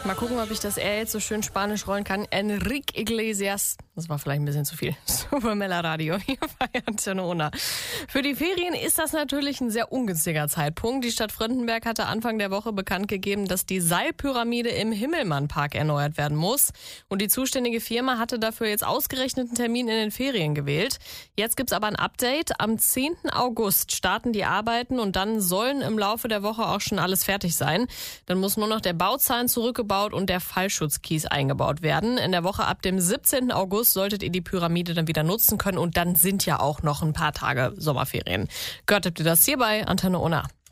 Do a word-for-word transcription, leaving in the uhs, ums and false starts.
Mal gucken, ob ich das R jetzt so schön spanisch rollen kann. Enrique Iglesias. Das war vielleicht ein bisschen zu viel. Supermella Radio hier bei Antenne Unna. Für die Ferien ist das natürlich ein sehr ungünstiger Zeitpunkt. Die Stadt Frontenberg hatte Anfang der Woche bekannt gegeben, dass die Seilpyramide im Himmelmann-Park erneuert werden muss. Und die zuständige Firma hatte dafür jetzt ausgerechnet einen Termin in den Ferien gewählt. Jetzt gibt's aber ein Update. Am zehnten August starten die Arbeiten und dann sollen im Laufe der Woche auch schon alles fertig sein. Dann muss nur noch der Bauzahn zurückgebaut und der Fallschutzkies eingebaut werden. In der Woche ab dem siebzehnten August solltet ihr die Pyramide dann wieder nutzen können und dann sind ja auch noch ein paar Tage Sommerferien. Gehört habt ihr das hier bei Antenne Unna.